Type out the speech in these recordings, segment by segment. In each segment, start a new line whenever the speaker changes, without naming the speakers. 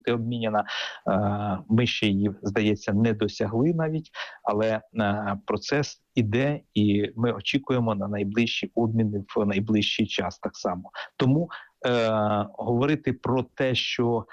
обміняна. Ми ще її, здається, не досягли навіть, але процес іде, і ми очікуємо на найближчі обміни в найближчий час так само. Тому говорити про те, що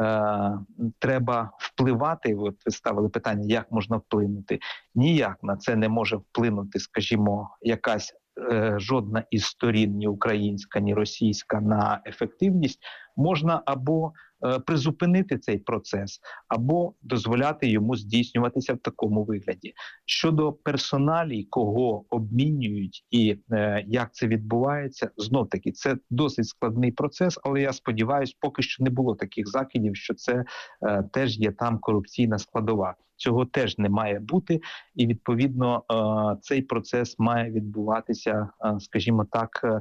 треба впливати, от ви ставили питання, як можна вплинути. Ніяк на це не може вплинути, скажімо, якась жодна із сторін, ні українська, ні російська, на ефективність. Можна або призупинити цей процес, або дозволяти йому здійснюватися в такому вигляді. Щодо персоналій, кого обмінюють і як це відбувається, знов-таки, це досить складний процес, але я сподіваюся, поки що не було таких закидів, що це теж є там корупційна складова. Цього теж не має бути, і, відповідно, цей процес має відбуватися, скажімо так,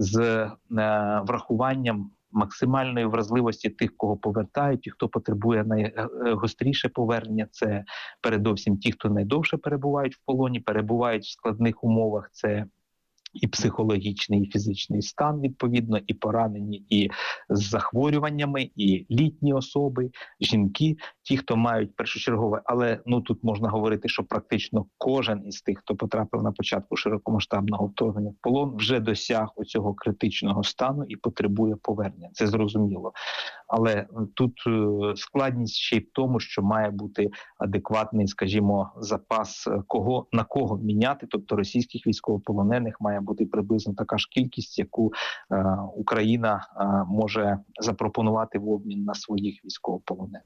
з врахуванням максимальної вразливості тих, кого повертають, і хто потребує найгостріше повернення. Це передовсім ті, хто найдовше перебувають в полоні, перебувають в складних умовах. Це і психологічний, і фізичний стан, відповідно, і поранені, і з захворюваннями, і літні особи, жінки, ті, хто мають першочергове. Але тут можна говорити, що практично кожен із тих, хто потрапив на початку широкомасштабного вторгнення в полон, вже досяг оцього критичного стану і потребує повернення. Це зрозуміло. Але тут складність ще й в тому, що має бути адекватний, скажімо, запас на кого міняти, тобто російських військовополонених має бути приблизно така ж кількість, яку Україна може запропонувати в обмін на своїх військовополонених.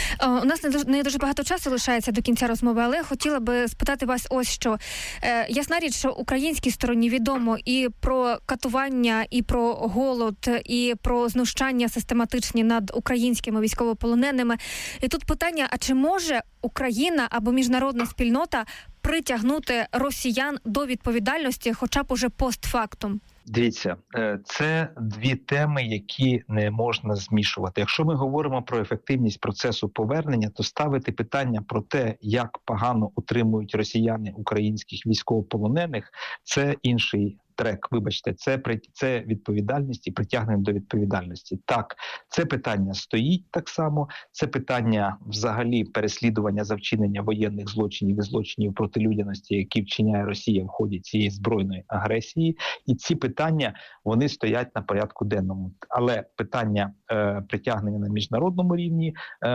У нас не дуже багато часу лишається до кінця розмови, але хотіла би спитати вас ось що. Ясна річ, що українській стороні відомо і про катування, і про голод, і про знущання систематичні над українськими військовополоненими. І тут питання, а чи може Україна або міжнародна спільнота притягнути росіян до відповідальності хоча б уже постфактум?
Дивіться, це дві теми, які не можна змішувати. Якщо ми говоримо про ефективність процесу повернення, то ставити питання про те, як погано утримують росіяни українських військовополонених, це інший трек, вибачте, це відповідальність і притягнення до відповідальності. Так, це питання стоїть так само, це питання взагалі переслідування за вчинення воєнних злочинів і злочинів проти людяності, які вчиняє Росія в ході цієї збройної агресії. І ці питання, вони стоять на порядку денному. Але питання притягнення на міжнародному рівні,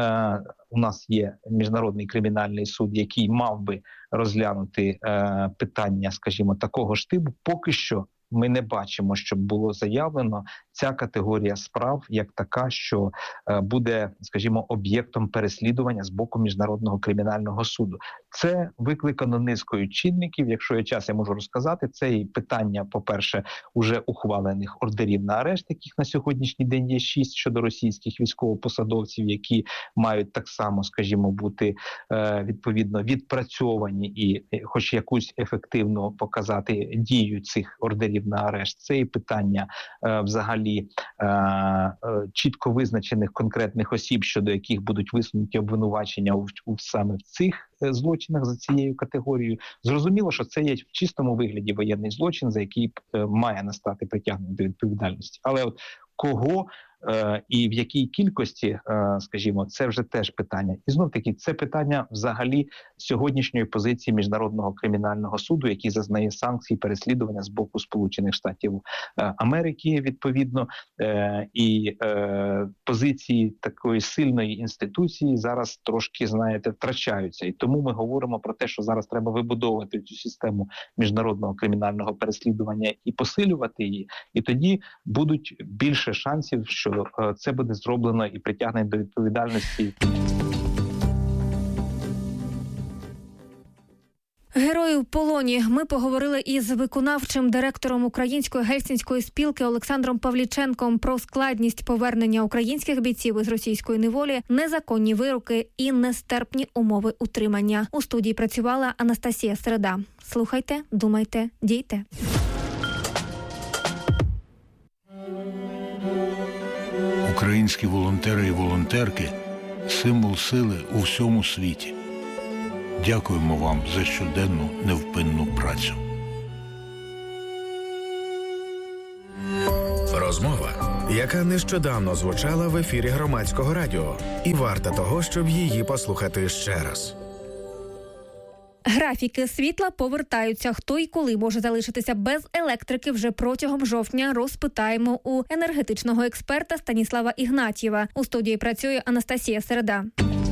у нас є Міжнародний кримінальний суд, який мав би розглянути питання, скажімо, такого ж типу. Поки що ми не бачимо, щоб було заявлено ця категорія справ як така, що буде, скажімо, об'єктом переслідування з боку Міжнародного кримінального суду. Це викликано низкою чинників. Якщо є час, я можу розказати. Це і питання, по-перше, уже ухвалених ордерів на арешт, яких на сьогоднішній день є 6 щодо російських військовопосадовців, які мають так само, скажімо, бути відповідно відпрацьовані і хоч якусь ефективно показати дію цих ордерів на арешт. Це і питання взагалі чітко визначених конкретних осіб, щодо яких будуть висунуті обвинувачення саме в цих злочинах за цією категорією. Зрозуміло, що це є в чистому вигляді воєнний злочин, за який має настати притягнення до відповідальності. Але от кого і в якій кількості, скажімо, це вже теж питання. І знов-таки, це питання взагалі сьогоднішньої позиції Міжнародного кримінального суду, який зазнає санкцій переслідування з боку Сполучених Штатів Америки, відповідно, і позиції такої сильної інституції зараз трошки, знаєте, втрачаються. І тому ми говоримо про те, що зараз треба вибудовувати цю систему міжнародного кримінального переслідування і посилювати її. І тоді будуть більше шансів, що це буде зроблено і притягнення до відповідальності.
Герої в полоні. Ми поговорили із виконавчим директором Української гельсінської спілки Олександром Павліченком про складність повернення українських бійців із російської неволі, незаконні вироки і нестерпні умови утримання. У студії працювала Анастасія Середа. Слухайте, думайте, дійте.
Українські волонтери і волонтерки – символ сили у всьому світі. Дякуємо вам за щоденну невпинну працю.
Розмова яка нещодавно звучала в ефірі Громадського радіо. І варта того, щоб її послухати ще раз.
Графіки світла повертаються. Хто і коли може залишитися без електрики вже протягом жовтня, розпитаємо у енергетичного експерта Станіслава Ігнатьєва. У студії працює Анастасія Середа.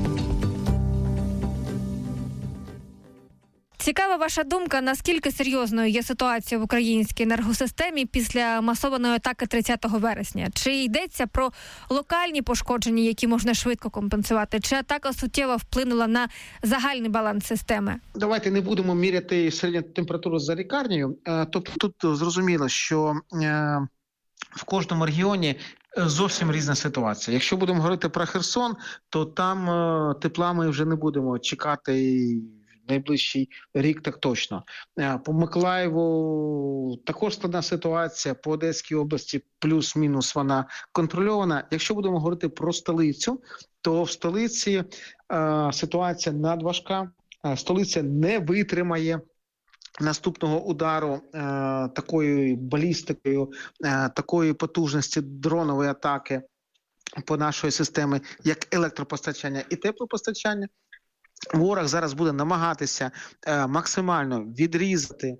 Цікава ваша думка, наскільки серйозною є ситуація в українській енергосистемі після масованої атаки 30 вересня? Чи йдеться про локальні пошкодження, які можна швидко компенсувати? Чи атака суттєво вплинула на загальний баланс системи?
Давайте не будемо міряти середню температуру за лікарнею. Тобто тут зрозуміло, що в кожному регіоні зовсім різна ситуація. Якщо будемо говорити про Херсон, то там тепла ми вже не будемо чекати найближчий рік, так точно. По Миколаєву також складна ситуація, по Одеській області плюс-мінус вона контрольована. Якщо будемо говорити про столицю, то в столиці ситуація надважка. Столиця не витримає наступного удару такою балістикою, такої потужності дронової атаки по нашої системі, як електропостачання і теплопостачання. Ворог зараз буде намагатися максимально відрізати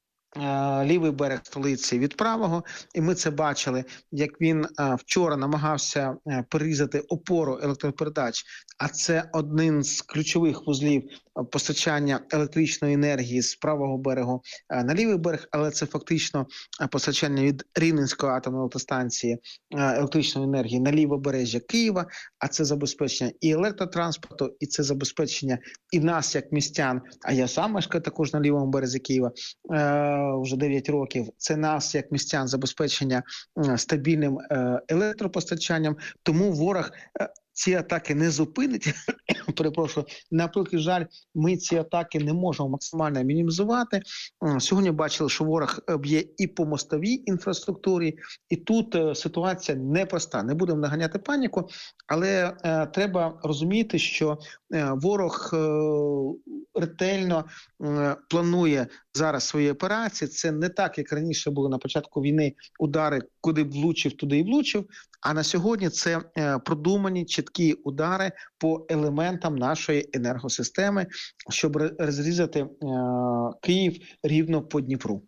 лівий берег столиці від правого, і ми це бачили, як він вчора намагався перерізати опору електропередач, а це один з ключових вузлів постачання електричної енергії з правого берегу на лівий берег, але це фактично постачання від Рівненської атомної електростанції електричної енергії на лівобережжя Києва, а це забезпечення і електротранспорту, і це забезпечення і нас, як містян, а я сам мешкаю також на лівому березі Києва вже 9 років, це нас, як містян, забезпечення стабільним електропостачанням, тому ворог ці атаки не зупинить. Перепрошую, на превеликий жаль, ми ці атаки не можемо максимально мінімізувати. Сьогодні бачили, що ворог б'є і по мостовій інфраструктурі, і тут ситуація непроста. Не будемо наганяти паніку, але треба розуміти, що ворог ретельно планує зараз свої операції. Це не так, як раніше були на початку війни удари, куди б влучив, туди і влучив. А на сьогодні це продумані, чіткі удари по елементам нашої енергосистеми, щоб розрізати Київ рівно по Дніпру.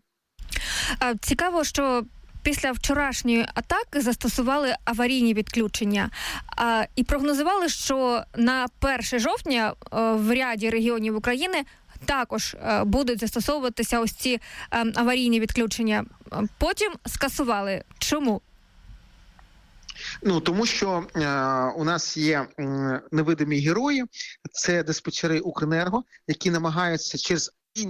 Цікаво, що після вчорашньої атаки застосували аварійні відключення і прогнозували, що на 1 жовтня в ряді регіонів України також будуть застосовуватися ось ці аварійні відключення. Потім скасували. Чому?
Тому що у нас є невидимі герої, це диспетчери Укренерго, які намагаються через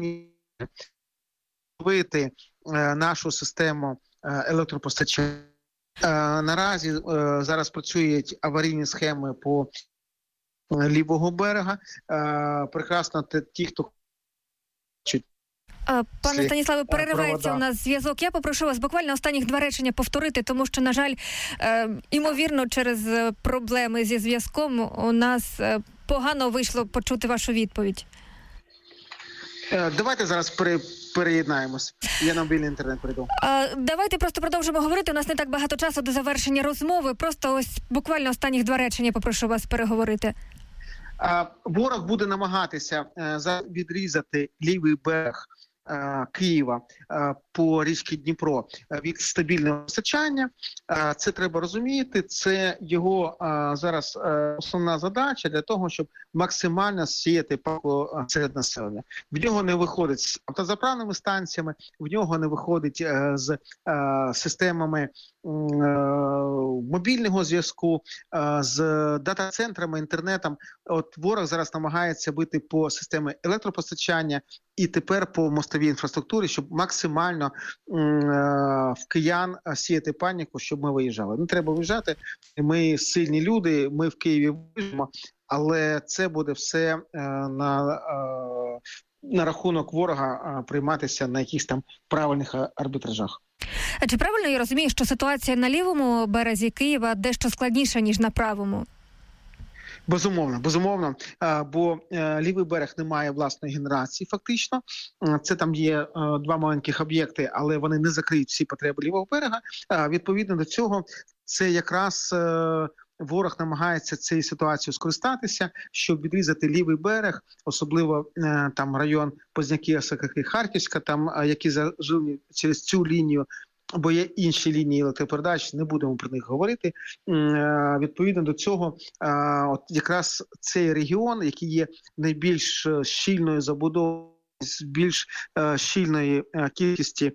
вийти нашу систему електропостачання. Наразі зараз працюють аварійні схеми по лівого берега. Прекрасно ті, хто
Пане Станіславе, переривається у нас зв'язок. Я попрошу вас буквально останніх 2 речення повторити, тому що, на жаль, імовірно, через проблеми зі зв'язком у нас погано вийшло почути вашу відповідь.
Давайте зараз переєднаємось. Я на мобільний інтернет прийду.
Давайте просто продовжимо говорити. У нас не так багато часу до завершення розмови. Просто ось буквально останніх 2 речення попрошу вас переговорити.
Ворог буде намагатися відрізати лівий берег Києва по річці Дніпро від стабільного постачання. Це треба розуміти, це його зараз основна задача для того, щоб максимально сіяти паніку серед населення. В нього не виходить з автозаправними станціями, в нього не виходить з системами мобільного зв'язку, з дата-центрами, інтернетом. От ворог зараз намагається бити по системі електропостачання і тепер по мостовій інфраструктурі, щоб максимально в киян сіяти паніку, щоб ми виїжджали. Не треба виїжджати, ми сильні люди, ми в Києві виїжджаємо, але це буде все на рахунок ворога прийматися на якихось там правильних арбітражах.
А чи правильно я розумію, що ситуація на лівому березі Києва дещо складніша, ніж на правому?
Безумовно, бо лівий берег не має власної генерації фактично. Це там є 2 маленьких об'єкти, але вони не закриють всі потреби лівого берега. Відповідно до цього це якраз ворог намагається цією ситуацією скористатися, щоб відрізати лівий берег, особливо там район Позняки, Осокаки, Харківська, там які зажилені через цю лінію, бо є інші лінії електропередач, не будемо про них говорити. Відповідно до цього, от якраз цей регіон, який є найбільш щільною забудовою, з більш щільної кількості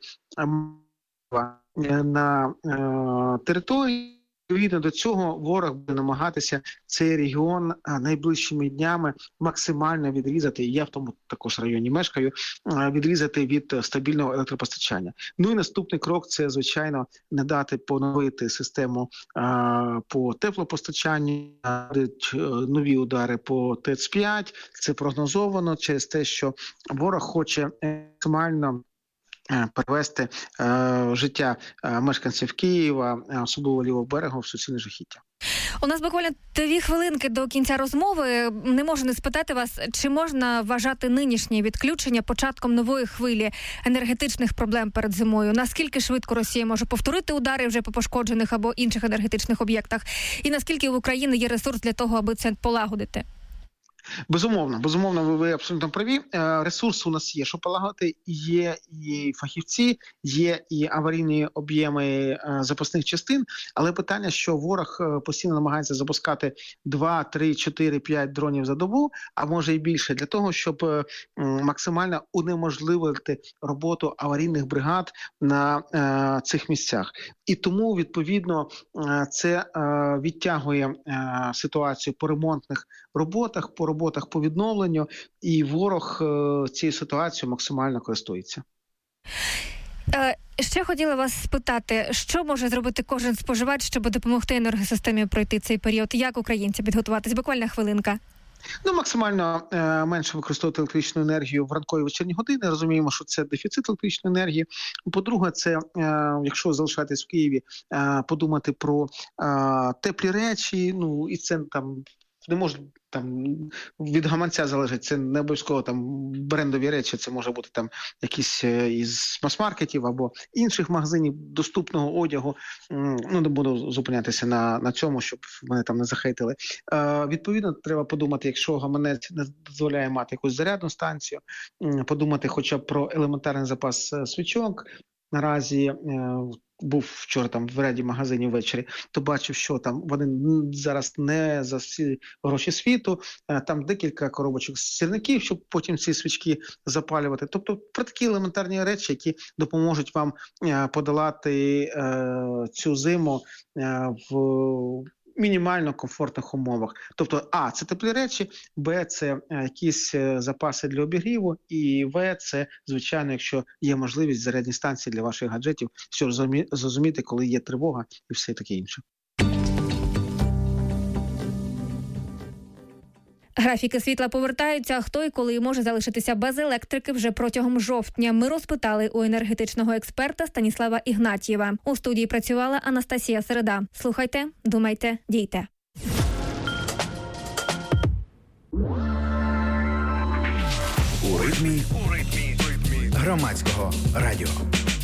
на території, відповідно до цього ворог буде намагатися цей регіон найближчими днями максимально відрізати, я в тому також районі мешкаю, відрізати від стабільного електропостачання. Ну і наступний крок – це, звичайно, не дати поновити систему по теплопостачанню, будуть нові удари по ТЕЦ-5, це прогнозовано через те, що ворог хоче максимально перевести життя мешканців Києва, особливо лівого берегу, в суцільне жахіття.
У нас буквально 2 хвилинки до кінця розмови. Не можу не спитати вас, чи можна вважати нинішнє відключення початком нової хвилі енергетичних проблем перед зимою? Наскільки швидко Росія може повторити удари вже по пошкоджених або інших енергетичних об'єктах? І наскільки в Україні є ресурс для того, аби це полагодити?
Безумовно, ви абсолютно праві. Ресурси у нас є, що полагодити. Є і фахівці, є і аварійні об'єми запасних частин, але питання, що ворог постійно намагається запускати 2, 3, 4, 5 дронів за добу, а може і більше, для того, щоб максимально унеможливити роботу аварійних бригад на цих місцях. І тому, відповідно, це відтягує ситуацію по ремонтних роботах, по роботах по відновленню, і ворог цією ситуацією максимально користується.
Ще хотіла вас спитати, що може зробити кожен споживач, щоб допомогти енергосистемі пройти цей період? Як українці підготуватись? Буквально хвилинка.
Максимально менше використовувати електричну енергію в ранкові вечірні години. Розуміємо, що це дефіцит електричної енергії. По-друге, це, якщо залишатись в Києві, подумати про теплі речі, і це там не може там від гаманця залежить, це не обов'язково там брендові речі, це може бути там якісь із мас-маркетів або інших магазинів доступного одягу. Не буду зупинятися на цьому, щоб мене там не захейтили. Відповідно, треба подумати, якщо гаманець не дозволяє мати якусь зарядну станцію, подумати хоча б про елементарний запас свічок. Наразі був вчора там в ряді магазинів ввечері, то бачив, що там вони зараз не за всі гроші світу, там декілька коробочок сірників, щоб потім ці свічки запалювати. Тобто про такі елементарні речі, які допоможуть вам подолати цю зиму в мінімально комфортних умовах. Тобто, А – це теплі речі, Б – це якісь запаси для обігріву, і В – це, звичайно, якщо є можливість, зарядні станції для ваших гаджетів, щоб зрозуміти, коли є тривога і все таке інше.
Графіки світла повертаються, а хто і коли може залишитися без електрики вже протягом жовтня. Ми розпитали у енергетичного експерта Станіслава Ігнатієва. У студії працювала Анастасія Середа. Слухайте, думайте, дійте.
У ритмі громадського радіо.